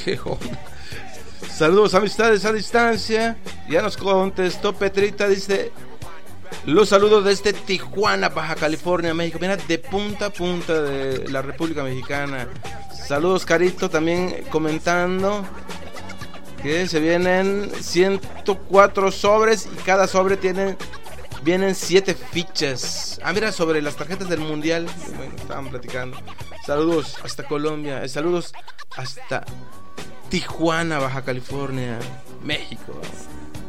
qué onda. Saludos, amistades a distancia. Ya nos contestó Petrita, dice: los saludos desde Tijuana, Baja California, México. Mira, de punta a punta de la República Mexicana. Saludos, Carito, también comentando que se vienen 104 sobres y cada sobre vienen 7 fichas. Ah, mira, sobre las tarjetas del mundial. Bueno, estaban platicando. Saludos hasta Colombia. Saludos hasta Tijuana, Baja California, México.